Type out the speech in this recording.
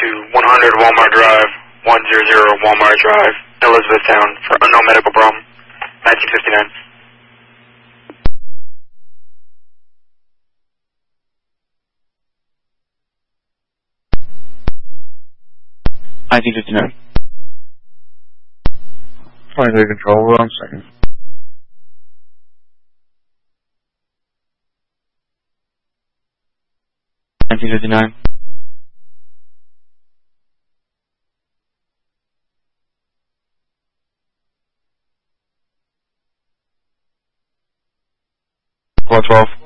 to 100 Walmart Drive, 100 Walmart Drive, Elizabethtown, for unknown medical problem, 1959. Flight control, 1 second. Flight 12.